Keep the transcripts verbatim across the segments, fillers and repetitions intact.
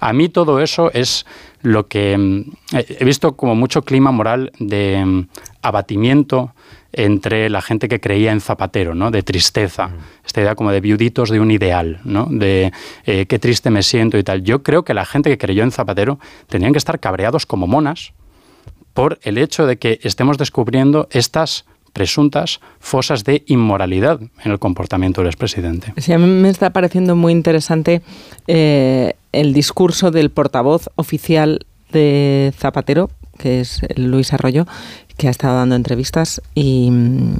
A mí todo eso es lo que eh, he visto como mucho clima moral de um, abatimiento entre la gente que creía en Zapatero, ¿no? De tristeza, mm. esta idea como de viuditos de un ideal, ¿no? De eh, qué triste me siento y tal. Yo creo que la gente que creyó en Zapatero tenían que estar cabreados como monas por el hecho de que estemos descubriendo estas presuntas fosas de inmoralidad en el comportamiento del expresidente. Sí, a mí me está pareciendo muy interesante eh, el discurso del portavoz oficial de Zapatero, que es Luis Arroyo, que ha estado dando entrevistas y,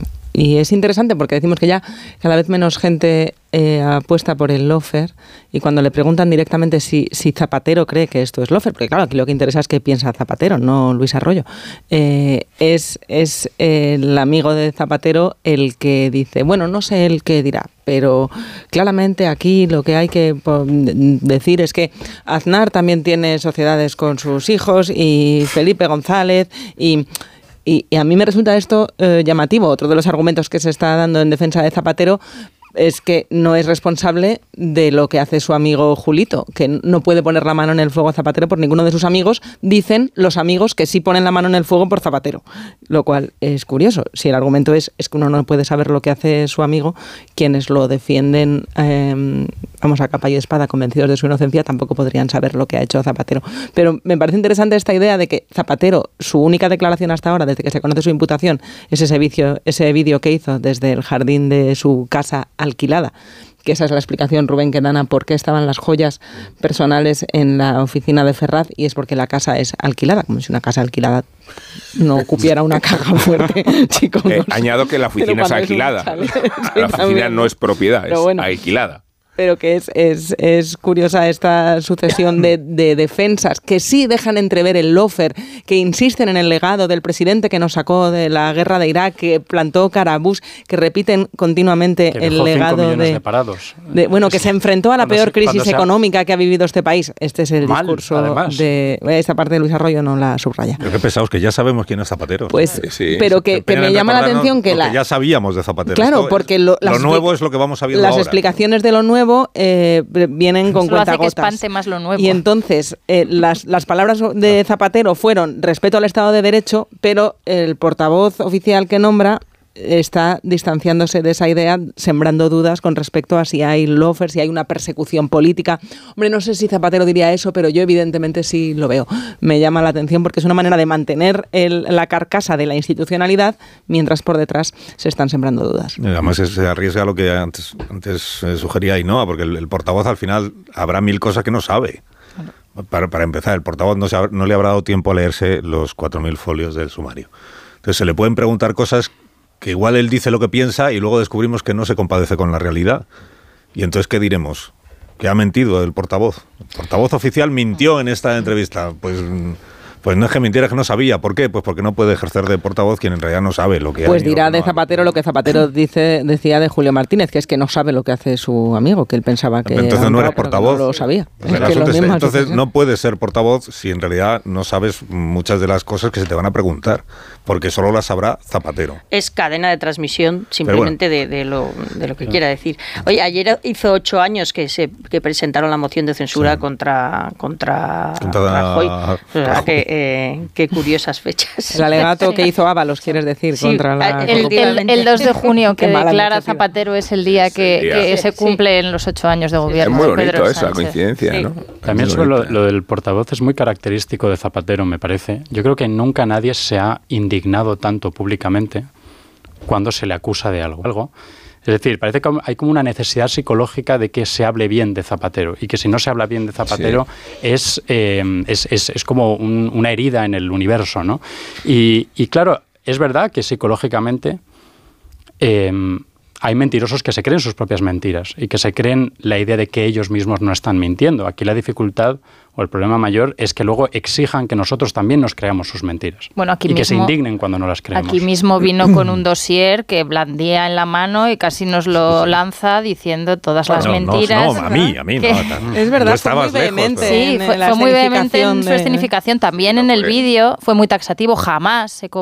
y es interesante porque decimos que ya cada vez menos gente eh, apuesta por el lawfare y cuando le preguntan directamente si, si Zapatero cree que esto es lawfare, porque claro, aquí lo que interesa es qué piensa Zapatero, no Luis Arroyo, eh, es, es el amigo de Zapatero el que dice, bueno, no sé el qué dirá, pero claramente aquí lo que hay que decir es que Aznar también tiene sociedades con sus hijos y Felipe González y... Y, y a mí me resulta esto eh, llamativo. Otro de los argumentos que se está dando en defensa de Zapatero es que no es responsable de lo que hace su amigo Julito, que no puede poner la mano en el fuego a Zapatero por ninguno de sus amigos. Dicen los amigos que sí ponen la mano en el fuego por Zapatero, lo cual es curioso. Si el argumento es, es que uno no puede saber lo que hace su amigo, quienes lo defienden, eh, vamos, a capa y espada, convencidos de su inocencia, tampoco podrían saber lo que ha hecho Zapatero. Pero me parece interesante esta idea de que Zapatero, su única declaración hasta ahora, desde que se conoce su imputación, es ese vídeo ese vídeo que hizo desde el jardín de su casa alquilada, que esa es la explicación, Rubén, que dan a por qué estaban las joyas personales en la oficina de Ferraz, y es porque la casa es alquilada, como si una casa alquilada no ocupiera una caja fuerte. Chicos, eh, añado que la oficina es alquilada. Sale, sí, la oficina también no es propiedad, es bueno, alquilada. Pero que es, es, es curiosa esta sucesión de, de defensas que sí dejan entrever el lawfare, que insisten en el legado del presidente que nos sacó de la guerra de Irak, que plantó cara a Bush, que repiten continuamente que el legado de, de parados. De, bueno, que se enfrentó a la peor se, crisis económica ha... que ha vivido este país. Este es el Mal, discurso además. de esta parte de Luis Arroyo, no la subraya. Pero qué pesados, que ya sabemos quién es Zapatero. Pues, sí, sí, pero que, que me llama la atención que la... ya sabíamos de Zapatero. Claro, Esto porque es, lo, lo nuevo es lo que vamos sabiendo las ahora. Las explicaciones de lo nuevo eh, vienen con cuentagotas. Eso hace que espante más lo nuevo. Y entonces, eh, las, las palabras de Zapatero fueron respeto al Estado de Derecho, pero el portavoz oficial que nombra está distanciándose de esa idea, sembrando dudas con respecto a si hay lawfare, si hay una persecución política. Hombre, no sé si Zapatero diría eso, pero yo evidentemente sí lo veo. Me llama la atención porque es una manera de mantener el, la carcasa de la institucionalidad, mientras por detrás se están sembrando dudas. Además se arriesga a lo que antes, antes eh, sugería Ainhoa, porque el, el portavoz al final habrá mil cosas que no sabe. Para, para empezar, el portavoz no, se ha, no le habrá dado tiempo a leerse los cuatro mil folios del sumario. Entonces se le pueden preguntar cosas que igual él dice lo que piensa y luego descubrimos que no se compadece con la realidad. Y entonces, ¿qué diremos? ¿Que ha mentido el portavoz? El portavoz oficial mintió en esta entrevista. Pues... Pues no es que mintiera, es que no sabía. ¿Por qué? Pues porque no puede ejercer de portavoz quien en realidad no sabe lo que Pues hay. dirá no, de Zapatero lo que Zapatero dice, decía de Julio Martínez, que es que no sabe lo que hace su amigo, que él pensaba que... Entonces no eres portavoz. No lo sabía. Es que lo mismo entonces no puedes ser portavoz si en realidad no sabes muchas de las cosas que se te van a preguntar, porque solo las sabrá Zapatero. Es cadena de transmisión simplemente bueno. de, de, lo, de lo que quiera decir. Oye, ayer hizo ocho años que se que presentaron la moción de censura sí. contra, contra, contra Rajoy. O sea, que, eh, que curiosas fechas. El alegato que hizo Ábalos, quieres decir, sí, contra la... El, el, el dos de junio que declara Zapatero es el día que, sí, que sí, se cumplen sí. los ocho años de gobierno. Es muy bonito Pedro esa Sánchez. coincidencia, sí. ¿no? También sobre lo, lo del portavoz es muy característico de Zapatero, me parece. Yo creo que nunca nadie se ha indignado tanto públicamente cuando se le acusa de algo. algo. Es decir, parece que hay como una necesidad psicológica de que se hable bien de Zapatero y que si no se habla bien de Zapatero sí. es, eh, es, es, es como un, una herida en el universo, ¿no? Y, y claro, es verdad que psicológicamente eh, hay mentirosos que se creen sus propias mentiras y que se creen la idea de que ellos mismos no están mintiendo. Aquí la dificultad o el problema mayor es que luego exijan que nosotros también nos creamos sus mentiras. Bueno, aquí y mismo, que se indignen cuando no las creemos. Aquí mismo vino con un dossier que blandía en la mano y casi nos lo lanza diciendo todas las no, mentiras. No, no, a mí, a mí no. Es verdad, fue muy vehemente. Sí, fue, fue muy vehemente en su escenificación. También no, en el vídeo fue muy taxativo. Jamás se